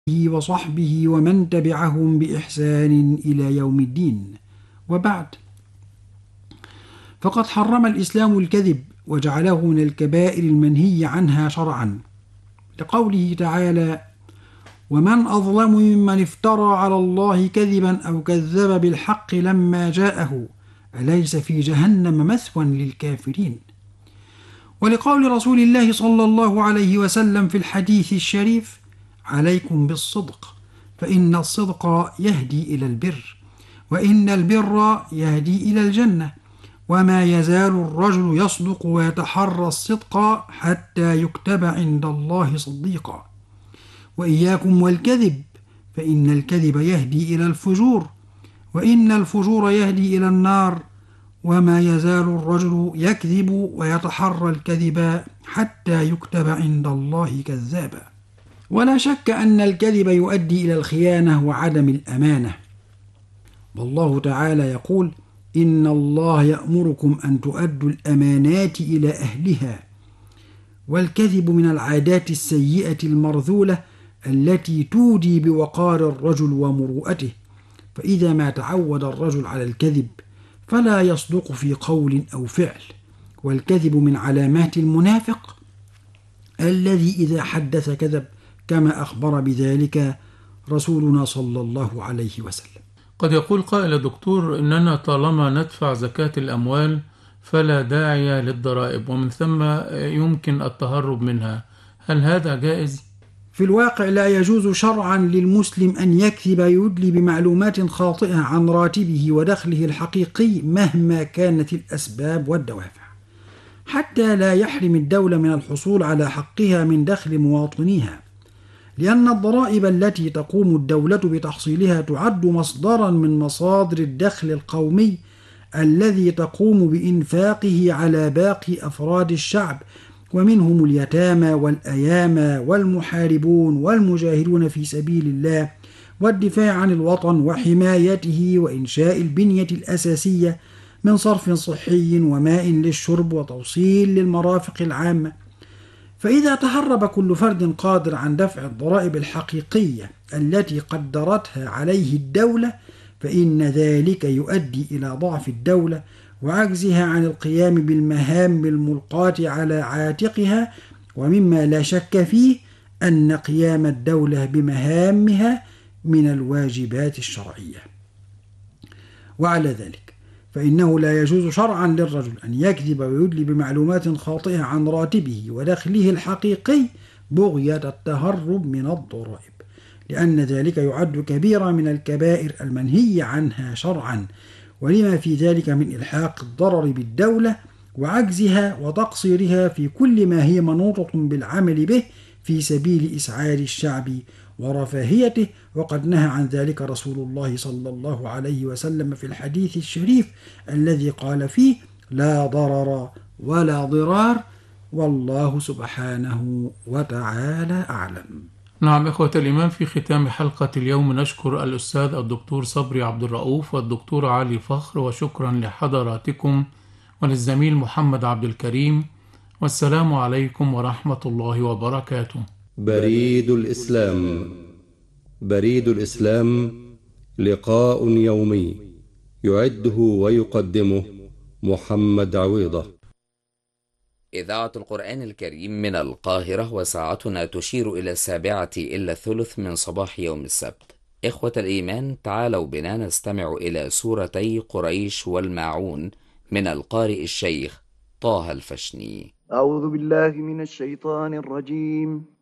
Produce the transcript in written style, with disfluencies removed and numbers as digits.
وصحبه ومن تبعهم بإحسان إلى يوم الدين. وبعد، فقد حرم الإسلام الكذب وجعله من الكبائر المنهي عنها شرعا، لقوله تعالى: ومن أظلم ممن افترى على الله كذبا أو كذب بالحق لما جاءه أليس في جهنم مثوى للكافرين. ولقول رسول الله صلى الله عليه وسلم في الحديث الشريف: عليكم بالصدق فإن الصدق يهدي إلى البر، وإن البر يهدي إلى الجنة، وما يزال الرجل يصدق ويتحرى الصدق حتى يكتب عند الله صديقا. وإياكم والكذب فإن الكذب يهدي إلى الفجور، وإن الفجور يهدي إلى النار، وما يزال الرجل يكذب ويتحرى الكذب حتى يكتب عند الله كذابا. ولا شك أن الكذب يؤدي إلى الخيانة وعدم الأمانة، والله تعالى يقول: إن الله يأمركم أن تؤدوا الأمانات إلى أهلها. والكذب من العادات السيئة المرذولة التي تودي بوقار الرجل ومروءته، فإذا ما تعود الرجل على الكذب فلا يصدق في قول أو فعل. والكذب من علامات المنافق الذي إذا حدث كذب، كما أخبر بذلك رسولنا صلى الله عليه وسلم. قد يقول قائل: دكتور، إننا طالما ندفع زكاة الأموال فلا داعي للضرائب، ومن ثم يمكن التهرب منها، هل هذا جائز؟ في الواقع لا يجوز شرعا للمسلم أن يكذب يدلي بمعلومات خاطئة عن راتبه ودخله الحقيقي مهما كانت الأسباب والدوافع، حتى لا يحرم الدولة من الحصول على حقها من دخل مواطنيها، لأن الضرائب التي تقوم الدولة بتحصيلها تعد مصدرا من مصادر الدخل القومي الذي تقوم بإنفاقه على باقي أفراد الشعب، ومنهم اليتامى والأيامى والمحاربون والمجاهدون في سبيل الله والدفاع عن الوطن وحمايته وإنشاء البنية الأساسية من صرف صحي وماء للشرب وتوصيل للمرافق العامة. فإذا تهرب كل فرد قادر عن دفع الضرائب الحقيقية التي قدرتها عليه الدولة، فإن ذلك يؤدي إلى ضعف الدولة وعجزها عن القيام بالمهام الملقاة على عاتقها، ومما لا شك فيه أن قيام الدولة بمهامها من الواجبات الشرعية. وعلى ذلك فإنه لا يجوز شرعا للرجل أن يكذب ويدلي بمعلومات خاطئة عن راتبه ودخله الحقيقي بغية التهرب من الضرائب، لأن ذلك يعد كبيرة من الكبائر المنهي عنها شرعا، ولما في ذلك من إلحاق الضرر بالدولة وعجزها وتقصيرها في كل ما هي منوطة بالعمل به في سبيل إسعاد الشعب ورفاهيته. وقد نهى عن ذلك رسول الله صلى الله عليه وسلم في الحديث الشريف الذي قال فيه: لا ضرر ولا ضرار، والله سبحانه وتعالى أعلم. نعم إخوة الإيمان، في ختام حلقة اليوم نشكر الأستاذ الدكتور صبري عبد الرؤوف والدكتور علي فخر، وشكرا لحضراتكم وللزميل محمد عبد الكريم، والسلام عليكم ورحمة الله وبركاته. بريد الإسلام. بريد الإسلام لقاء يومي يعده ويقدمه محمد عويضة. إذاعة القرآن الكريم من القاهرة، وساعتنا تشير إلى 7:03 من صباح يوم السبت. إخوة الإيمان، تعالوا بنا نستمع إلى سورتي قريش والماعون من القارئ الشيخ طه الفشني. أعوذ بالله من الشيطان الرجيم.